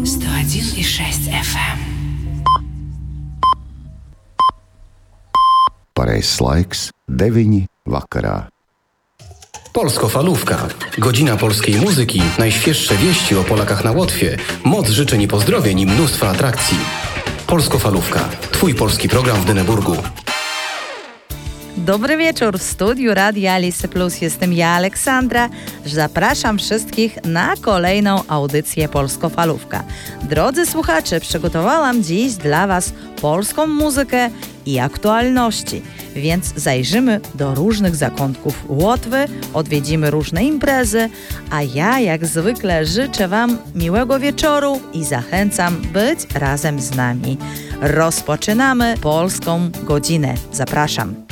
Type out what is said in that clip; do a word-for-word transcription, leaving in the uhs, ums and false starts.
сто один и шесть эф эм. Pareizais laiks deviņi vakarā. Polsko-falówka. Godzina polskiej muzyki, najświeższe wieści o Polakach na Łotwie, moc życzeń i pozdrowień i mnóstwo atrakcji. Polsko-falówka. Twój polski program w Dyneburgu. Dobry wieczór, w studiu Radia Lisy Plus jestem ja, Aleksandra. Zapraszam wszystkich na kolejną audycję Polsko-Falówka. Drodzy słuchacze, przygotowałam dziś dla Was polską muzykę i aktualności, więc zajrzymy do różnych zakątków Łotwy, odwiedzimy różne imprezy, a ja jak zwykle życzę Wam miłego wieczoru i zachęcam być razem z nami. Rozpoczynamy Polską Godzinę. Zapraszam.